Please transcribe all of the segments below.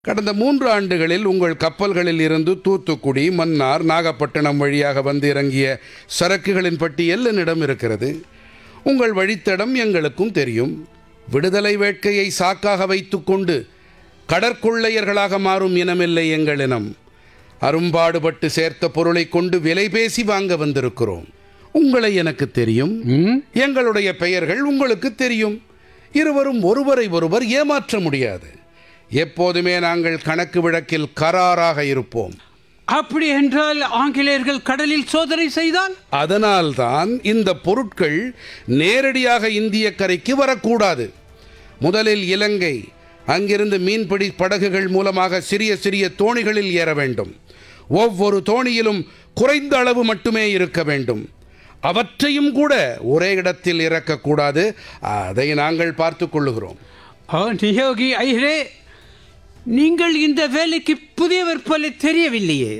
கடந்த 3 ஆண்டுகளில் உங்கள் கப்பல்களில் இருந்து தூத்துக்குடி, மன்னார், நாகப்பட்டினம் வழியாக வந்து இறங்கிய சரக்குகளின் பட்டியல் என்னிடம் இருக்கிறது. உங்கள் வழித்தடம் எங்களுக்கும் தெரியும். விடுதலை வேட்கையை சாக்காக வைத்துக்கொண்டு கடற்கொள்ளையர்களாக மாறும் இனமில்லை எங்கள் இனம். அரும்பாடுபட்டு சேர்த்த பொருளை கொண்டு விலை பேசி வாங்க வந்திருக்கிறோம். உங்களை எனக்கு தெரியும், எங்களுடைய பெயர்கள் உங்களுக்கு தெரியும். இருவரும் ஒருவரை ஒருவர் ஏமாற்ற முடியாது. எப்போதுமே நாங்கள் கணக்கு வழக்கில் கராராக இருப்போம். அப்படி என்றால் ஆங்கிலேயர்கள் கடலில் சோதனை செய்தால்? அதனால்தான் இந்த பொருட்கள் நேரடியாக இந்திய கரைக்கு வரக்கூடாது. முதலில் இலங்கை, அங்கிருந்து மீன்பிடி படகுகள் மூலமாக சிறிய சிறிய தோணிகளில் ஏற வேண்டும். ஒவ்வொரு தோணியிலும் குறைந்த அளவு மட்டுமே இருக்க வேண்டும். அவற்றையும் கூட ஒரே இடத்தில் இறக்கக்கூடாது. அதை நாங்கள் பார்த்து கொள்ளுகிறோம். நியோகி ஐயரே, நீங்கள் இந்த வேலைக்கு புதியவர் போல தெரியவில்லையே.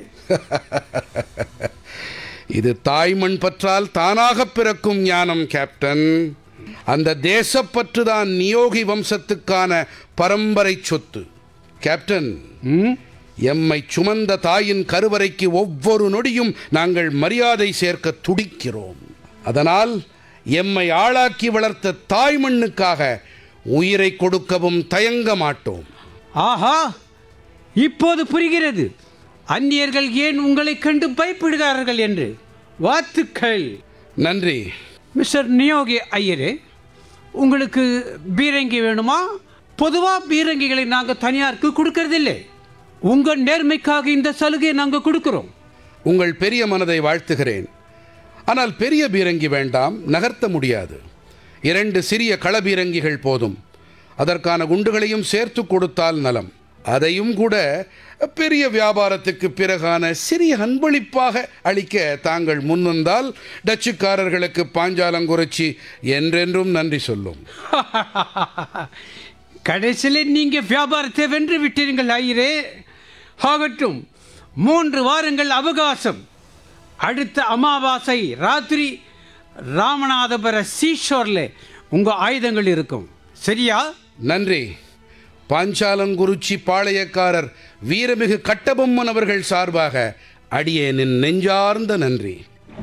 இது தாய்மண் பற்றால் தானாக பிறக்கும் ஞானம் கேப்டன். அந்த தேசப்பற்று தான் நியோகி வம்சத்துக்கான பரம்பரை சொத்து. கேப்டன், எம்மை சுமந்த தாயின் கருவறைக்கு ஒவ்வொரு நொடியும் நாங்கள் மரியாதை சேர்க்க துடிக்கிறோம். அதனால் எம்மை ஆளாக்கி வளர்த்த தாய்மண்ணுக்காக உயிரை கொடுக்கவும் தயங்க மாட்டோம். ஆஹா, இப்போது புரிகிறது அந்நியர்கள் ஏன் உங்களை கண்டு பயப்படுகிறார்கள் என்று. வாழ்த்துக்கள். நன்றி. மிஸ்டர் நியோகி ஐயரே, உங்களுக்கு பீரங்கி வேணுமா? பொதுவாக பீரங்கிகளை நாங்கள் தனியாருக்கு கொடுக்கறதில்லை. உங்கள் நேர்மைக்காக இந்த சலுகையை நாங்கள் கொடுக்கிறோம். உங்கள் பெரிய மனதை வாழ்த்துகிறேன். ஆனால் பெரிய பீரங்கி வேண்டாம், நகர்த்த முடியாது. 2 சிறிய களபீரங்கிகள் போதும். அதற்கான குண்டுகளையும் சேர்த்து கொடுத்தால் நலம். அதையும் கூட பெரிய வியாபாரத்துக்கு பிறகான சிறிய அன்பளிப்பாக அளிக்க தாங்கள் முன்வந்தால் டச்சுக்காரர்களுக்கு பாஞ்சாலங்குறிச்சி என்றென்றும் நன்றி சொல்லும். கடைசியில் நீங்கள் வியாபாரத்தை வென்று விட்டீர்கள் ஐயரே. ஆகட்டும், 3 வாரங்கள் அவகாசம். அடுத்த அமாவாசை ராத்திரி ராமநாதபுர சீஷோரில் உங்கள் ஆயுதங்கள் இருக்கும். சரியா? நன்றி. பாஞ்சாலங்குறிச்சி பாளையக்காரர் வீரமிகு கட்டபொம்மன் அவர்கள் சார்பாக அடியேனின் நெஞ்சார்ந்த நன்றி.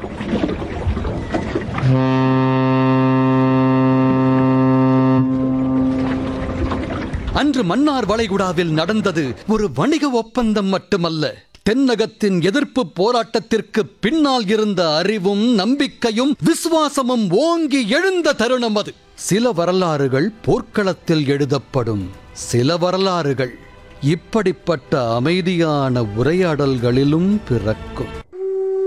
அன்று மன்னார் வளைகுடாவில் நடந்தது ஒரு வணிக ஒப்பந்தம் மட்டுமல்ல. தென்னகத்தின் எதிர்ப்பு போராட்டத்திற்கு பின்னால் இருந்த அறிவும் நம்பிக்கையும் விசுவாசமும் ஓங்கி எழுந்த தருணம் அது. சில வரலாறுகள் போர்க்களத்தில் எழுதப்படும், சில வரலாறுகள் இப்படிப்பட்ட அமைதியான உரையாடல்களிலும் பிறக்கும்.